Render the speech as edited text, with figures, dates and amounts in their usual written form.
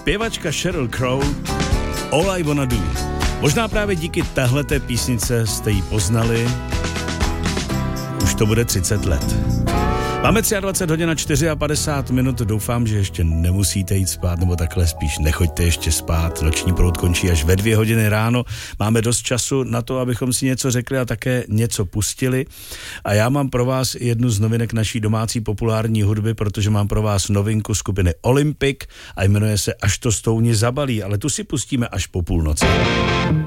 Zpěvačka Sheryl Crow, All I Wanna Do. Možná právě díky téhleté písnice jste ji poznali. Už to bude 30 let. Máme 23 hodin a 54 minut, doufám, že ještě nemusíte jít spát, nebo takhle spíš nechoďte ještě spát. Noční proud končí až ve 2 hodiny ráno. Máme dost času na to, abychom si něco řekli a také něco pustili. A já mám pro vás jednu z novinek naší domácí populární hudby, protože mám pro vás novinku skupiny Olympic a jmenuje se Až to stouni zabalí, ale tu si pustíme až po půlnoci.